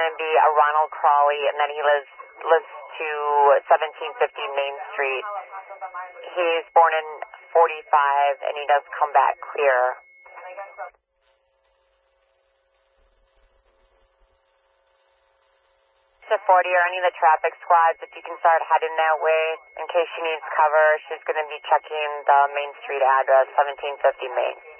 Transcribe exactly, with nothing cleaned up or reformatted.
to be a Ronald Crawley, and then he lives lives to seventeen fifty Main Street. He's born in forty-five, and he does come back clear. To forty or any of the traffic squads, if you can start heading that way in case she needs cover. She's going to be checking the Main Street address, seventeen fifty Main.